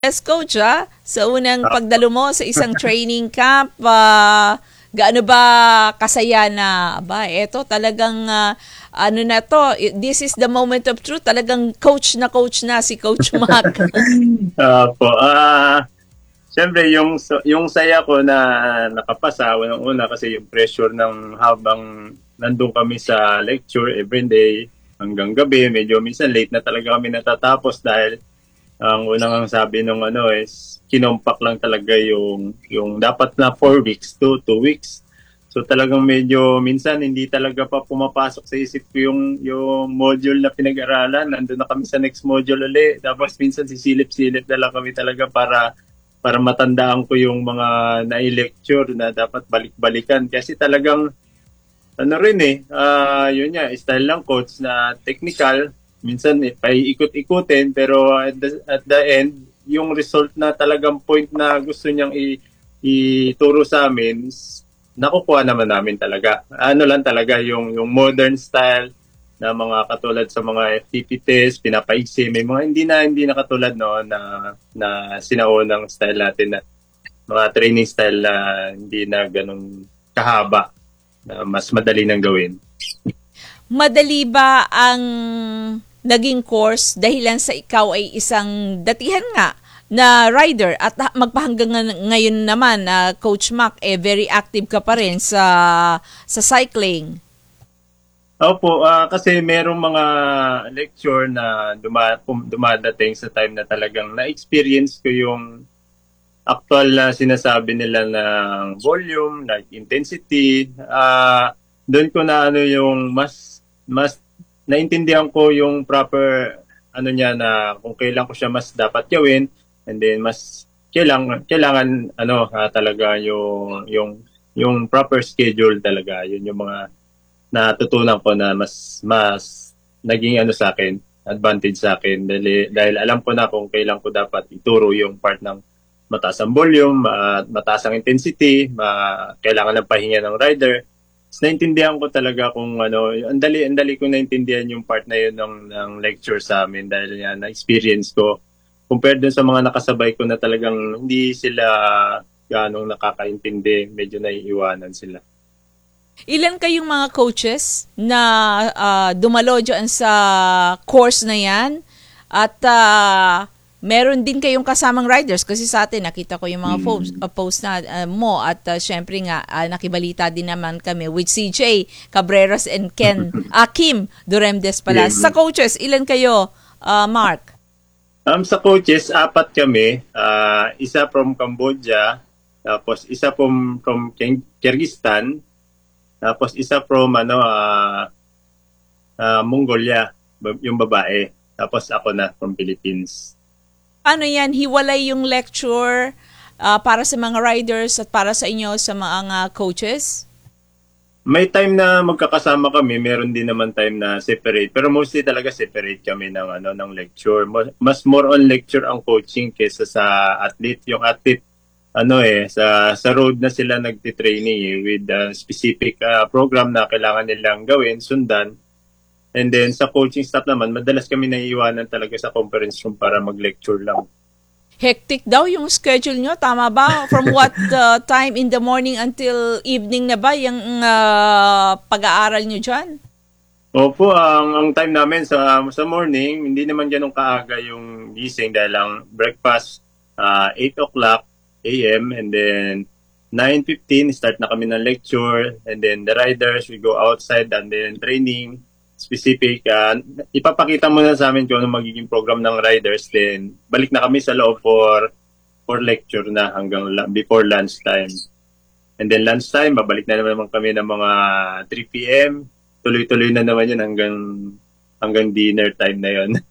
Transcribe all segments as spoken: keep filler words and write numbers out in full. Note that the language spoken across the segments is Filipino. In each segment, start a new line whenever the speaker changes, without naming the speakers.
success, Coach, ha? Sa unang pagdalo mo sa isang training camp, uh, gaano ba kasaya na, ba, eto talagang, uh, ano na to, this is the moment of truth. Talagang coach na coach na si Coach Mac.
uh, po, ah... Uh... Siyempre, yung, yung saya ko na nakapasa, unang-una kasi yung pressure ng habang nandun kami sa lecture every day hanggang gabi, medyo minsan late na talaga kami natatapos dahil ang unang sabi nung ano is kinompak lang talaga yung, yung dapat na four weeks to two weeks. So talagang medyo minsan hindi talaga pa pumapasok sa isip ko yung, yung module na pinag-aralan. Nandun na kami sa next module ulit. Tapos minsan sisilip-silip na lang kami talaga para para matandaan ko yung mga na-lecture na dapat balik-balikan. Kasi talagang, ano rin eh, uh, yun nga, style lang coach na technical, minsan eh, ikot-ikutin, pero at the, at the end, yung result na talagang point na gusto niyang i- ituro sa amin, nakukuha naman namin talaga. Ano lang talaga, yung, yung modern style, na mga katulad sa mga F T P test, pinapaigsi, may mga hindi na hindi na katulad no na na sinaunang style natin na mga training style na hindi na ganun kahaba, na mas madali nang gawin.
Madali ba ang naging course dahilan sa ikaw ay isang datihan nga na rider at magpahanggang ngayon naman na uh, Coach Mac eh very active ka pa rin sa sa cycling?
Opo, uh, kasi merong mga lecture na duma, dumadating sa time na talagang na-experience ko yung actual na sinasabi nila ng volume, like intensity. Uh, doon ko na ano yung mas, mas naintindihan ko yung proper ano niya na kung kailan ko siya mas dapat gawin and then mas kailangan, kailangan ano uh, talaga yung, yung, yung proper schedule talaga. Yun yung mga natutunan ko na mas mas naging ano sa akin, advantage sa akin dahil, dahil alam ko na kung kailan ko dapat ituro yung part ng mataas ang volume, uh, mataas ang intensity, ma, kailangan ng pahinga ng rider. So, naintindihan ko talaga kung ano, ang dali, ang dali ko naintindihan yung part na yun ng, ng lecture sa amin dahil yan, na-experience ko. Compared dun sa mga nakasabay ko na talagang hindi sila ganong nakakaintindi, medyo naiiwanan sila.
Ilan kayong mga coaches na uh, dumalo dyan sa course na yan? At uh, meron din kayong kasamang riders kasi sa atin nakita ko yung mga mm. post, uh, post na uh, mo at uh, syempre nga uh, nakibalita din naman kami with C J Cabreras and Ken uh, Kim Duremdes pala. Yeah. Sa coaches, ilan kayo, uh, Mark?
Um, sa coaches, apat kami. Uh, isa from Cambodia, tapos isa from, from Kyrgyzstan, tapos isa from ano uh, uh, Mongolia, yung babae. Tapos ako na from Philippines.
Ano yan? Hiwalay yung lecture uh, para sa mga riders at para sa inyo sa mga coaches?
May time na magkakasama kami, meron din naman time na separate. Pero mostly talaga separate kami ng ano ng lecture. Mas more on lecture ang coaching kaysa sa athlete. Yung athlete ano eh, sa sa road na sila nagti-training eh, with a specific uh, program na kailangan nilang gawin, sundan. And then sa coaching staff naman, madalas kami naiiwanan talaga sa conference room para mag-lecture lang.
Hectic daw yung schedule nyo, tama ba? From what uh, time in the morning until evening na ba yung uh, pag-aaral nyo dyan?
Opo, ang, ang time namin sa, sa morning, hindi naman ganun kaaga yung gising dahil lang breakfast uh, eight o'clock A M and then nine fifteen start na kami ng lecture and then the riders we go outside and then training specific uh, ipapakita mo na sa amin kung ano magiging program ng riders then balik na kami sa loob for for lecture na hanggang before lunch time and then lunch time babalik na naman kami ng mga three P M tuloy-tuloy na naman yun hanggang hanggang dinner time na yun.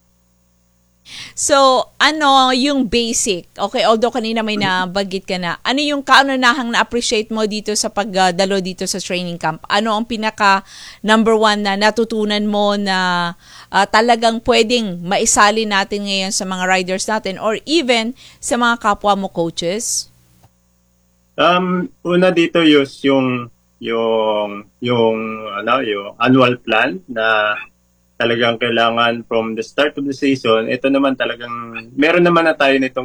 So, ano yung basic? Okay, although kanina may nabanggit ka na. Ano yung kaunahang na-appreciate mo dito sa pagdalo dito sa training camp? Ano ang pinaka number one na natutunan mo na uh, talagang pwedeng maisali natin ngayon sa mga riders natin or even sa mga kapwa mo coaches?
Um, una dito Yus, yung yung yung ano, yung annual plan na talagang kailangan from the start of the season. Ito naman talagang, meron naman na tayo nitong